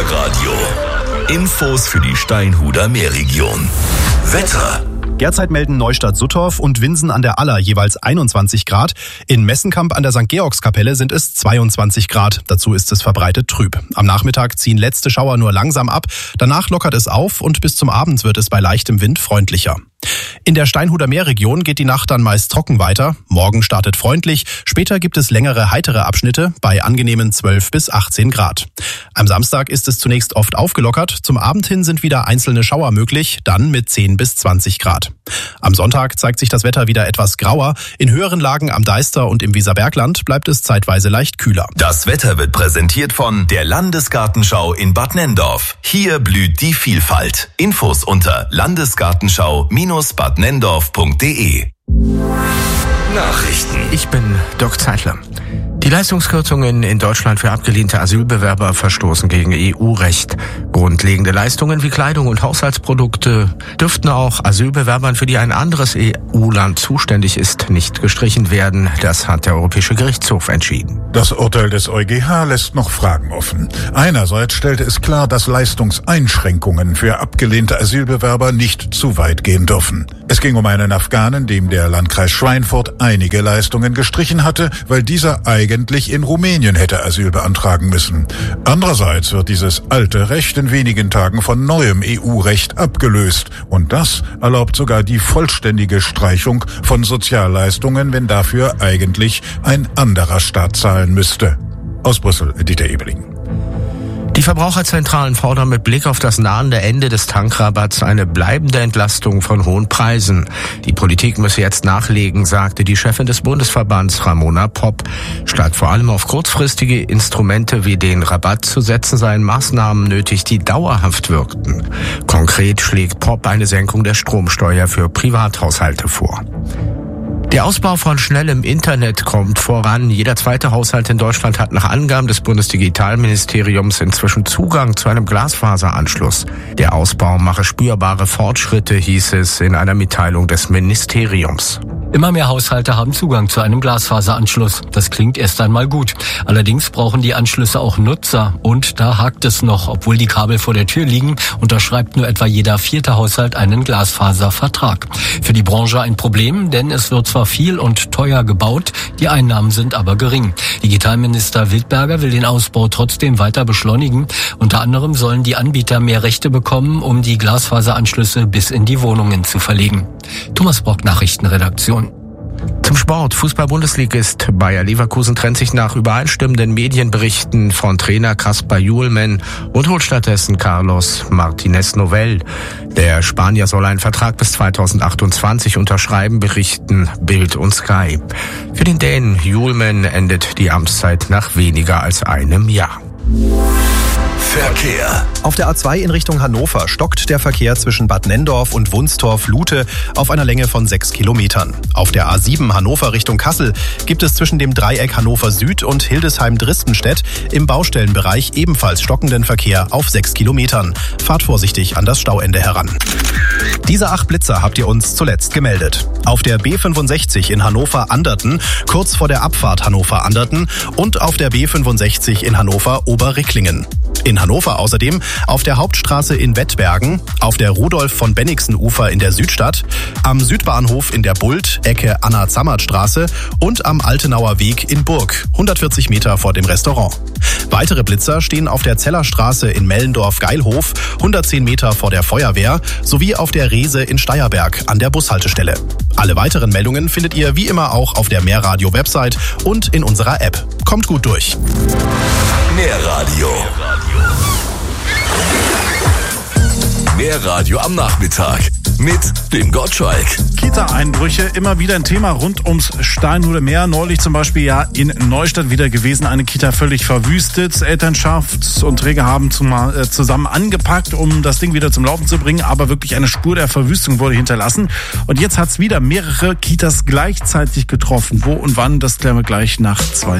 Meerradio. Infos für die Steinhuder Meerregion. Wetter. Derzeit melden Neustadt-Suttorf und Winsen an der Aller jeweils 21 Grad. In Messenkamp an der St. Georgskapelle sind es 22 Grad. Dazu ist es verbreitet trüb. Am Nachmittag ziehen letzte Schauer nur langsam ab. Danach lockert es auf und bis zum Abend wird es bei leichtem Wind freundlicher. In der Steinhuder Meerregion geht die Nacht dann meist trocken weiter. Morgen startet freundlich. Später gibt es längere, heitere Abschnitte bei angenehmen 12 bis 18 Grad. Am Samstag ist es zunächst oft aufgelockert. Zum Abend hin sind wieder einzelne Schauer möglich, dann mit 10 bis 20 Grad. Am Sonntag zeigt sich das Wetter wieder etwas grauer. In höheren Lagen am Deister und im Weserbergland bleibt es zeitweise leicht kühler. Das Wetter wird präsentiert von der Landesgartenschau in Bad Nenndorf. Hier blüht die Vielfalt. Infos unter landesgartenschau-badnendorf.de. Nachrichten. Ich bin Dirk Zeitler. Die Leistungskürzungen in Deutschland für abgelehnte Asylbewerber verstoßen gegen EU-Recht. Grundlegende Leistungen wie Kleidung und Haushaltsprodukte dürften auch Asylbewerbern, für die ein anderes EU-Land zuständig ist, nicht gestrichen werden. Das hat der Europäische Gerichtshof entschieden. Das Urteil des EuGH lässt noch Fragen offen. Einerseits stellte es klar, dass Leistungseinschränkungen für abgelehnte Asylbewerber nicht zu weit gehen dürfen. Es ging um einen Afghanen, dem der Landkreis Schweinfurt einige Leistungen gestrichen hatte, weil dieser eigentlich in Rumänien hätte Asyl beantragen müssen. Andererseits wird dieses alte Recht in wenigen Tagen von neuem EU-Recht abgelöst. Und das erlaubt sogar die vollständige Streichung von Sozialleistungen, wenn dafür eigentlich ein anderer Staat zahlen müsste. Aus Brüssel, Dieter Ebeling. Die Verbraucherzentralen fordern mit Blick auf das nahende Ende des Tankrabatts eine bleibende Entlastung von hohen Preisen. Die Politik müsse jetzt nachlegen, sagte die Chefin des Bundesverbands Ramona Popp. Statt vor allem auf kurzfristige Instrumente wie den Rabatt zu setzen, seien Maßnahmen nötig, die dauerhaft wirkten. Konkret schlägt Popp eine Senkung der Stromsteuer für Privathaushalte vor. Der Ausbau von schnellem Internet kommt voran. Jeder zweite Haushalt in Deutschland hat nach Angaben des Bundesdigitalministeriums inzwischen Zugang zu einem Glasfaseranschluss. Der Ausbau mache spürbare Fortschritte, hieß es in einer Mitteilung des Ministeriums. Immer mehr Haushalte haben Zugang zu einem Glasfaseranschluss. Das klingt erst einmal gut. Allerdings brauchen die Anschlüsse auch Nutzer. Und da hakt es noch. Obwohl die Kabel vor der Tür liegen, unterschreibt nur etwa jeder vierte Haushalt einen Glasfaservertrag. Für die Branche ein Problem, denn es wird zwar viel und teuer gebaut, die Einnahmen sind aber gering. Digitalminister Wildberger will den Ausbau trotzdem weiter beschleunigen. Unter anderem sollen die Anbieter mehr Rechte bekommen, um die Glasfaseranschlüsse bis in die Wohnungen zu verlegen. Thomas Brock, Nachrichtenredaktion. Zum Sport. Fußball-Bundesligist Bayer Leverkusen trennt sich nach übereinstimmenden Medienberichten von Trainer Kasper Hjulmand und holt stattdessen Carlos Martinez Novell. Der Spanier soll einen Vertrag bis 2028 unterschreiben, berichten Bild und Sky. Für den Dänen Hjulmand endet die Amtszeit nach weniger als einem Jahr. Verkehr. Auf der A2 in Richtung Hannover stockt der Verkehr zwischen Bad Nenndorf und Wunstorf-Lute auf einer Länge von 6 Kilometern. Auf der A7 Hannover Richtung Kassel gibt es zwischen dem Dreieck Hannover Süd und Hildesheim-Dristenstedt im Baustellenbereich ebenfalls stockenden Verkehr auf 6 Kilometern. Fahrt vorsichtig an das Stauende heran. Diese 8 Blitzer habt ihr uns zuletzt gemeldet. Auf der B65 in Hannover-Anderten, kurz vor der Abfahrt Hannover-Anderten und auf der B65 in Hannover-Oberricklingen. In Hannover außerdem auf der Hauptstraße in Wettbergen, auf der Rudolf-von-Bennigsen-Ufer in der Südstadt, am Südbahnhof in der Bult, Ecke Anna-Zammert-Straße und am Altenauer Weg in Burg, 140 Meter vor dem Restaurant. Weitere Blitzer stehen auf der Zellerstraße in Mellendorf-Geilhof, 110 Meter vor der Feuerwehr, sowie auf der Reese in Steierberg an der Bushaltestelle. Alle weiteren Meldungen findet ihr wie immer auch auf der Meerradio-Website und in unserer App. Kommt gut durch. Meerradio. Meerradio am Nachmittag mit dem Gottschalk. Kita-Einbrüche, immer wieder ein Thema rund ums Steinhuder Meer. Neulich zum Beispiel ja in Neustadt wieder gewesen, eine Kita völlig verwüstet. Elternschaft und Träger haben zusammen angepackt, um das Ding wieder zum Laufen zu bringen, aber wirklich eine Spur der Verwüstung wurde hinterlassen. Und jetzt hat es wieder mehrere Kitas gleichzeitig getroffen. Wo und wann, das klären wir gleich nach 2.